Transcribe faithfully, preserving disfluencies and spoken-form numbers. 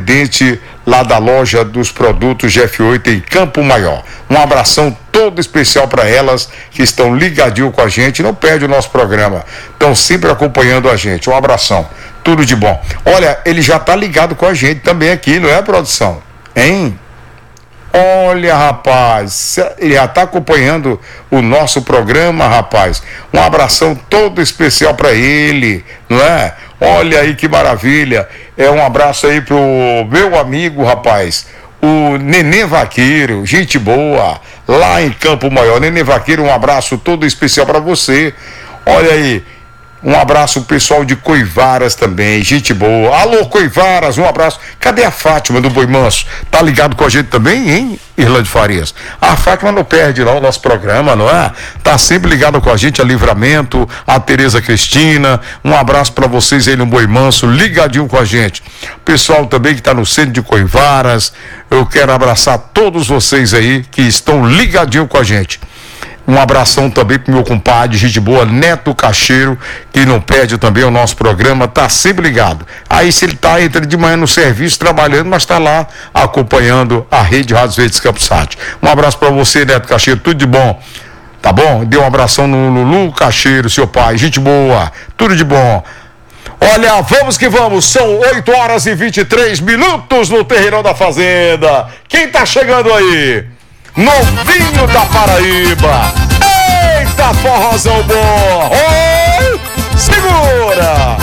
atendente lá da loja dos produtos G F oito em Campo Maior. Um abração todo especial para elas que estão ligadinho com a gente, não perde o nosso programa, estão sempre acompanhando a gente. Um abração, tudo de bom. Olha, ele já tá ligado com a gente também aqui, não é, produção? Hein? Olha, rapaz, ele já está acompanhando o nosso programa, rapaz. Um abração todo especial para ele, não é? Olha aí que maravilha. É um abraço aí pro meu amigo, rapaz, o Nenê Vaqueiro, gente boa, lá em Campo Maior. Nenê Vaqueiro, um abraço todo especial para você. Olha aí. Um abraço pessoal de Coivaras também, gente boa. Alô, Coivaras, um abraço. Cadê a Fátima do Boi Manso? Tá ligado com a gente também, hein, Irlande Farias? A Fátima não perde lá o nosso programa, não é? Tá sempre ligado com a gente, a Livramento, a Tereza Cristina. Um abraço para vocês aí no Boi Manso, ligadinho com a gente. Pessoal também que tá no centro de Coivaras, eu quero abraçar todos vocês aí que estão ligadinho com a gente. Um abração também pro meu compadre, gente boa, Neto Cacheiro, que não perde também o nosso programa, tá sempre ligado. Aí se ele tá, entra de manhã no serviço, trabalhando, mas tá lá acompanhando a Rede Rádios Verdes Campos Sat. Um abraço para você, Neto Cacheiro, tudo de bom, tá bom? Dê um abração no Lulu Cacheiro, seu pai, gente boa, tudo de bom. Olha, vamos que vamos, são oito horas e vinte e três minutos no Terreirão da Fazenda. Quem tá chegando aí? Novinho da Paraíba. Eita, forrozão bom. Oi, segura.